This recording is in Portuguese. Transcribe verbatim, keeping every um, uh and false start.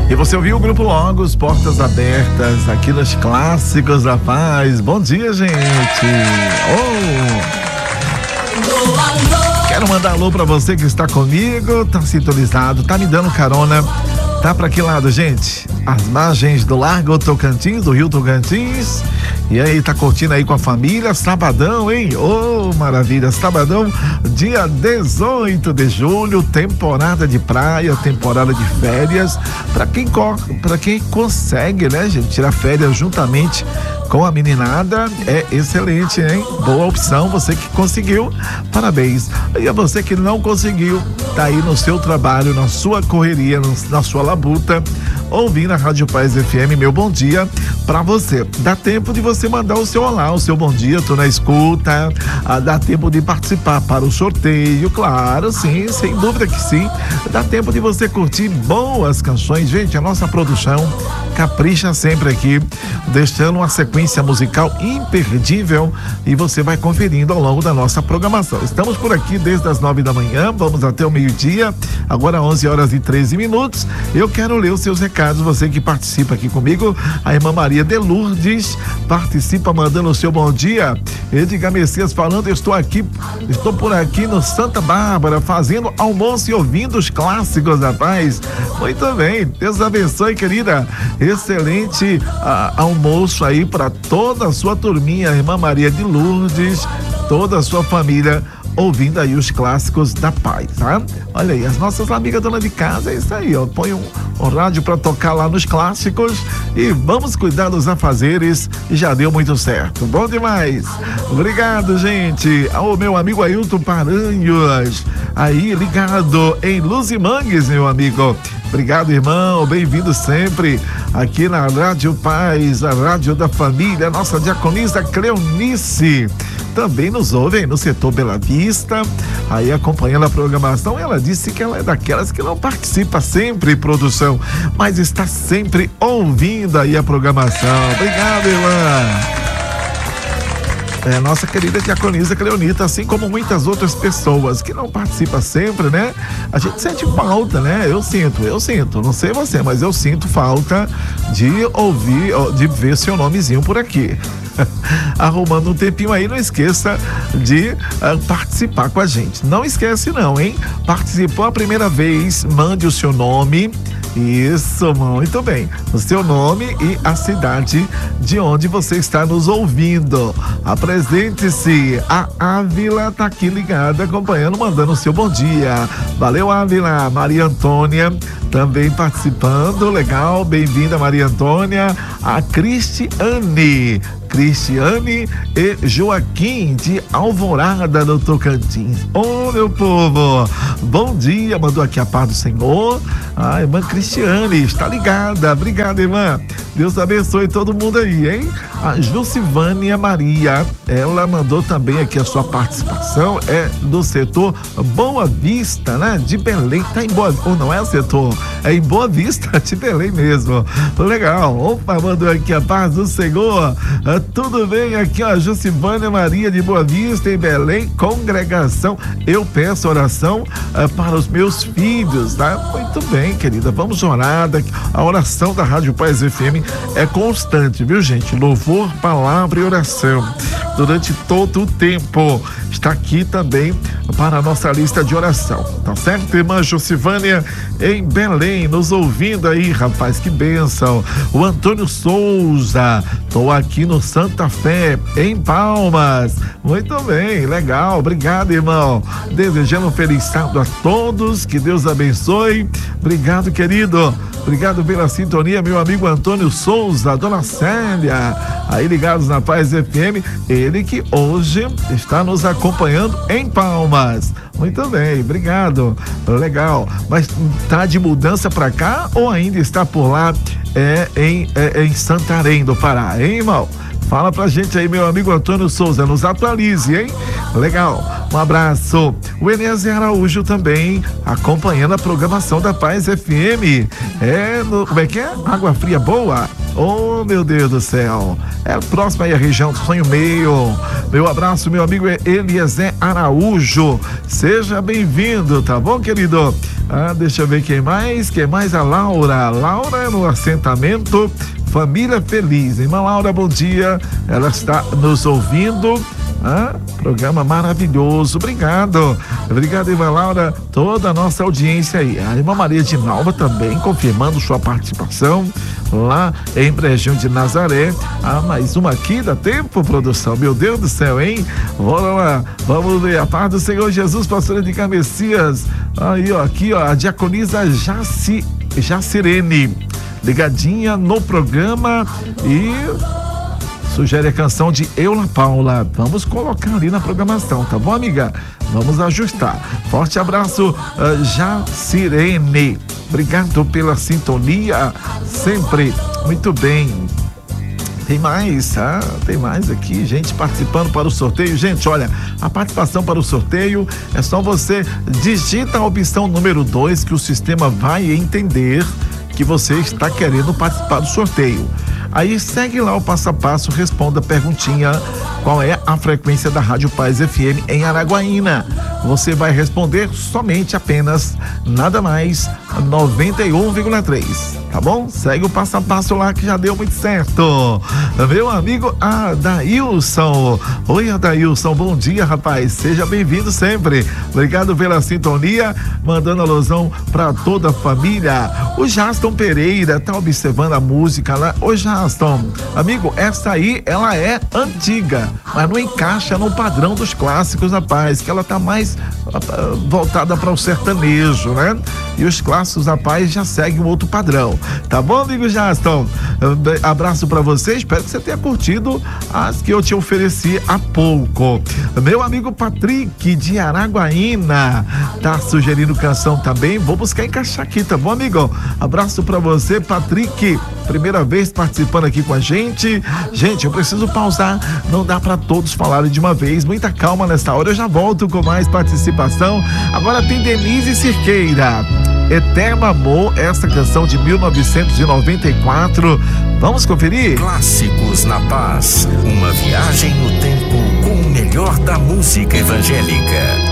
E você ouviu o Grupo Logos, Portas Abertas, aqui nos Clássicos da Paz. Bom dia, gente. Oh. Quero mandar alô pra você que está comigo, tá sintonizado, tá me dando carona. Tá pra que lado, gente? As margens do Largo Tocantins, do Rio Tocantins. E aí, tá curtindo aí com a família? Sabadão, hein? Ô, oh, maravilha! Sabadão, dia dezoito de julho, temporada de praia, temporada de férias. Pra quem, pra quem consegue, né, gente, tirar férias juntamente com a meninada, é excelente, hein? Boa opção, você que conseguiu, parabéns. E a você que não conseguiu, tá aí no seu trabalho, na sua correria, na sua labuta, ouvindo a Rádio Paz F M, meu bom dia pra você. Dá tempo de você mandar o seu olá, o seu bom dia, tô na escuta, ah, dá tempo de participar para o sorteio, claro, sim, sem dúvida que sim. Dá tempo de você curtir boas canções, gente, a nossa produção capricha sempre aqui, deixando uma sequência musical imperdível e você vai conferindo ao longo da nossa programação. Estamos por aqui desde as nove da manhã, vamos até o meio-dia, agora onze horas e treze minutos. Eu quero ler os seus recados, você que participa aqui comigo, a irmã Maria de Lourdes participa mandando o seu bom dia. Edgar Messias falando, eu estou aqui, estou por aqui no Santa Bárbara, fazendo almoço e ouvindo os clássicos da paz. Muito bem, Deus abençoe, querida. Excelente ah, almoço aí para toda a sua turminha, irmã Maria de Lourdes, toda a sua família, ouvindo aí os clássicos da paz, tá? Olha aí, as nossas amigas dona de casa, é isso aí, ó, põe um, um rádio para tocar lá nos clássicos e vamos cuidar dos afazeres e já deu muito certo, bom demais. Obrigado, gente, ao meu amigo Ailton Paranhos, aí ligado em Luzimangues, meu amigo. Obrigado, irmão, bem-vindo sempre aqui na Rádio Paz, a rádio da família, nossa diaconisa Cleonice também nos ouve no setor Bela Vista, aí acompanhando a programação. Ela disse que ela é daquelas que não participa sempre em produção, mas está sempre ouvindo aí a programação. Obrigado, irmã. É, nossa querida diaconisa Cleonita, assim como muitas outras pessoas que não participam sempre, né? A gente sente falta, né? Eu sinto, eu sinto, não sei você, mas eu sinto falta de ouvir, de ver seu nomezinho por aqui. Arrumando um tempinho aí, não esqueça de uh, participar com a gente. Não esquece não, hein? Participou a primeira vez, mande o seu nome. Isso, muito bem. O seu nome e a cidade de onde você está nos ouvindo. Apresente-se. A Ávila tá aqui ligada, acompanhando, mandando o seu bom dia. Valeu, Ávila. Maria Antônia também participando. Legal, bem-vinda, Maria Antônia. A Cristiane. Cristiane e Joaquim de Alvorada, no Tocantins. Ô, oh, meu povo, bom dia, mandou aqui a paz do Senhor. A irmã Cristiane está ligada, obrigada, irmã. Deus abençoe todo mundo aí, hein? A Jucivânia Maria, ela mandou também aqui a sua participação, é do setor Boa Vista, né? De Belém, tá em Boa, ou não é o setor, é em Boa Vista de Belém mesmo. Legal, opa, mandou aqui a paz do Senhor. Ah, tudo bem, aqui ó, Jucivânia Maria de Boa Vista, em Belém, congregação. Eu peço oração ah, para os meus filhos, tá? Muito bem, querida, vamos orar. A oração da Rádio Paz F M é constante, viu, gente? Louvor, palavra e oração durante todo o tempo. Está aqui também para a nossa lista de oração, tá certo, irmã Jucivânia em Belém, nos ouvindo aí, rapaz, que bênção. O Antônio Souza, tô aqui no Santa Fé, em Palmas. Muito bem, legal, obrigado, irmão. Desejando um feliz sábado a todos, que Deus abençoe. Obrigado, querido. Obrigado pela sintonia, meu amigo Antônio Souza, dona Célia, aí ligados na Paz F M, ele que hoje está nos acompanhando em Palmas. Muito bem, obrigado, legal. Mas tá de mudança para cá ou ainda está por lá é, em, é, em Santarém do Pará, hein, irmão? Fala pra gente aí, meu amigo Antônio Souza, nos atualize, hein? Legal, um abraço. O Enéas Araújo também acompanhando a programação da Paz F M. É, no, como é que é? Água Fria Boa? Oh, meu Deus do céu. É próximo aí a região do Sonho Meio. Meu abraço, meu amigo Eliezer Araújo. Seja bem-vindo, tá bom, querido? Ah, deixa eu ver quem mais. Quem mais? A Laura. Laura no assentamento Família Feliz. Irmã Laura, bom dia. Ela está nos ouvindo. Ah, programa maravilhoso, obrigado, obrigado, irmã Laura, toda a nossa audiência aí. A irmã Maria de Nalva também confirmando sua participação lá em Brejinho de Nazaré. Ah, mais uma aqui, dá tempo, produção, meu Deus do céu, hein? Bora lá, vamos ver, a paz do Senhor Jesus, pastora de Messias. Aí, ó, aqui, ó, a diaconisa Jaci, Jacirene, ligadinha no programa e sugere a canção de Eula Paula. Vamos colocar ali na programação, tá bom, amiga? Vamos ajustar. Forte abraço, uh, Jacirene. Obrigado pela sintonia, sempre. Muito bem. Tem mais, ah, tem mais aqui, gente participando para o sorteio. Gente, olha, a participação para o sorteio é só você digita a opção número dois que o sistema vai entender que você está querendo participar do sorteio. Aí segue lá o passo a passo, responda a perguntinha: qual é a frequência da Rádio Paz F M em Araguaína? Você vai responder somente apenas, nada mais, noventa e um vírgula três, tá bom? Segue o passo a passo lá que já deu muito certo. Meu amigo Adailson. Oi, Adailson, bom dia, rapaz. Seja bem-vindo sempre. Obrigado pela sintonia, mandando alusão para toda a família. O Jaston Pereira tá observando a música lá. Ô, Jaston, amigo, essa aí, ela é antiga, mas não encaixa no padrão dos clássicos, rapaz, que ela tá mais uh, voltada para o sertanejo, né? E os clássicos, rapaz, já seguem um outro padrão. Tá bom, amigo Jaston? Uh, abraço para você, espero que você tenha curtido as que eu te ofereci há pouco. Meu amigo Patrick de Araguaína tá sugerindo canção também. Vou buscar encaixar aqui, tá bom, amigo? Abraço para você, Patrick. Primeira vez participando aqui com a gente. Gente, eu preciso pausar. Não dá para todos falarem de uma vez. Muita calma nessa hora. Eu já volto com mais participação. Agora tem Denise Cirqueira. Eterno Amor, essa canção de mil novecentos e noventa e quatro. Vamos conferir? Clássicos na Paz. Uma viagem no tempo com o melhor da música evangélica.